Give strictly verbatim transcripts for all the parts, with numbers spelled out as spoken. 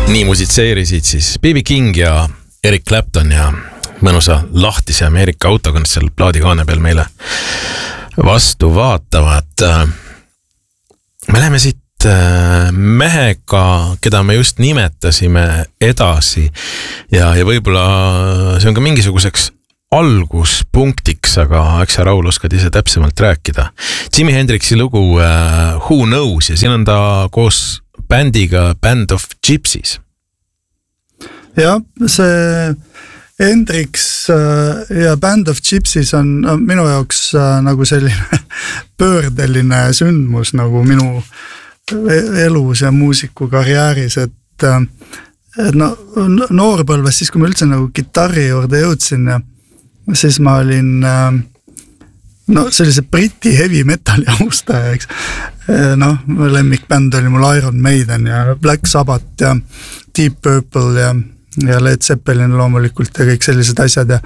Nii musitseerisid siis B B King ja Eric Clapton ja mõnusa lahtise Ameerika autoga seal plaadikaane peal meile vastu vaatavad. Me läheme siit mehega, keda me just nimetasime edasi ja, ja võib-olla see on ka mingisuguseks alguspunktiks, aga eks sa Raul oskad ise täpsemalt rääkida. Jimi Hendrixi lugu uh, Who Knows ja siin on ta koos bändiga Band of Gypsies. Ja, see Hendrix ja Band of Gypsies on minu jaoks nagu selline pöördeline sündmus nagu minu elus ja muusikukarjääris, et, et no, noorpõlves siis, kui ma üldse nagu gitarri juurde jõudsin ja siis ma olin no sellise briti heavy metali austaja, eks. No, lemmikbänd oli mul Iron Maiden ja Black Sabbath ja Deep Purple ja, ja Led Zeppelin loomulikult ja kõik sellised asjad ja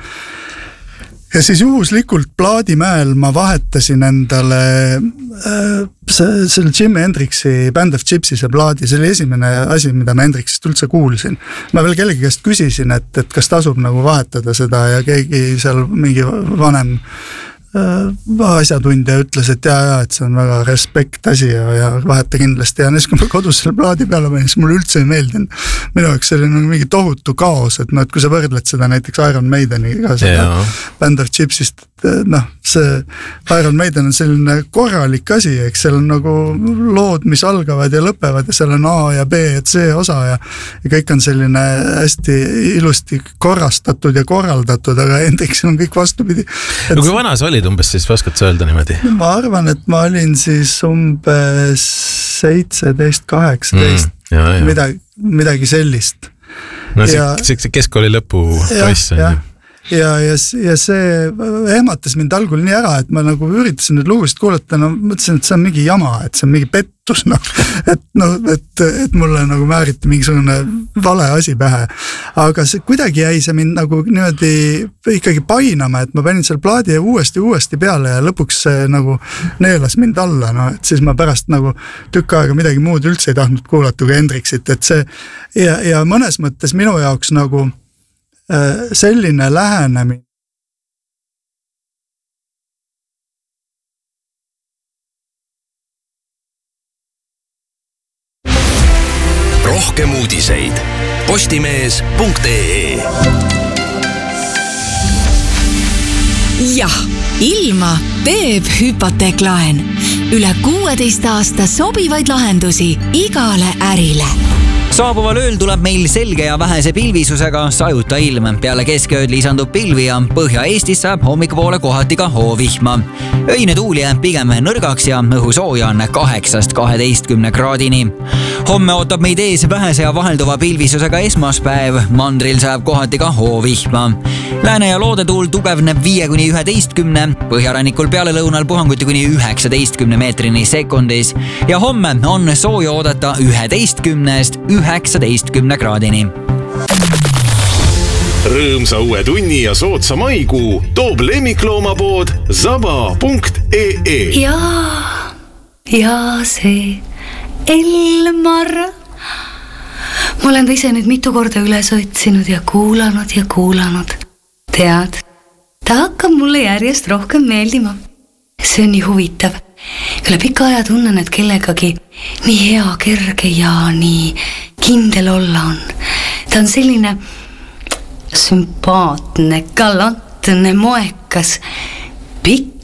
Ja siis juhuslikult Plaadimäel ma vahetasin endale äh, see, selle Jimi Hendrixi Band of Gypsies ja plaadi, see oli esimene asi, mida ma Hendrixist üldse kuulsin. Ma veel kellegi käest küsisin, et, et kas tasub nagu vahetada seda ja keegi seal mingi vanem äh, asjatundja ütles, et jaa, jaa, et see on väga respekt asi ja, ja vaheta kindlasti ja siis kui ma kodus selle plaadi peale panin, siis mulle üldse ei meeldinud. Minu jaoks see oli nagu mingi tohutu kaos, et no, et kui sa võrdled seda näiteks Iron Maideniga, seda yeah. Band of Gypsiest, noh, see Iron Maiden on selline korralik asi, eks seal on nagu lood, mis algavad ja lõpevad ja seal on A ja B ja C osa ja, ja kõik on selline hästi ilusti korrastatud ja korraldatud, aga Hendrixil on kõik vastupidi. Et no kui vana sa olid umbes, siis oskad sa öelda niimoodi? Ma arvan, et ma olin siis umbes seitseteist, kaheksateist, mm, ja, ja. Midagi, midagi sellist. No see, ja, see, see keskkooli lõpu klass on ju. Ja, ja, ja see ehmatas mind algul nii ära, et ma nagu üritasin nüüd lugusid kuulata, no mõtlesin, et see on mingi jama, et see on mingi pettus, no, et, no, et, et mulle nagu määriti mingisugune vale asi pähe. Aga see kuidagi jäi see mind nagu niimoodi ikkagi painama, et ma panin seal plaadi uuesti uuesti peale ja lõpuks see nagu neelas mind alla, no, et siis ma pärast nagu tükk aega midagi muud üldse ei tahtnud kuulata kui Hendrixit, et see ja, ja mõnes mõttes minu jaoks nagu selline lähenemine. Rohkem uudiseid postimees punkt ee. Jah, ilma teeb hüpoteeklaen. Üle kuueteist aasta sobivaid lahendusi igale ärile. Saabuval ööl tuleb meil selge ja vähese pilvisusega sajuta ilm. Peale keskööd lisandub pilvi ja Põhja-Eestis saab hommikupoole kohati ka hoovihma. Öine tuul jääb pigem nõrgaks ja õhusooja on kaheksast kaheteistkümne kraadini. Homme ootab meid ees vähese ja vahelduva pilvisusega esmaspäev. Mandril saab kohati ka hoovihma. Lääne ja loodetuul tugevneb viie kuni üheteistkümne, põhjarannikul peale lõunal puhanguti kuni üheksateistkümne meetrini sekundis ja homme on sooja oodata üheteistkümnest üheksateistkümne kraadini. Rõõmsa uue tunni ja sootsa maikuu toob lemmikloomapood zaba punkt ee. Ja, ja see Elmar. Ma olen ta ise nüüd mitu korda üles otsinud ja kuulanud ja kuulanud. Tead, ta hakkab mulle järjest rohkem meeldima. See on nii huvitav. Üle pika aja tunnen, et kellegagi nii hea, kerge ja nii kindel olla on. Ta on selline sümpaatne, galantne, moekas, pikk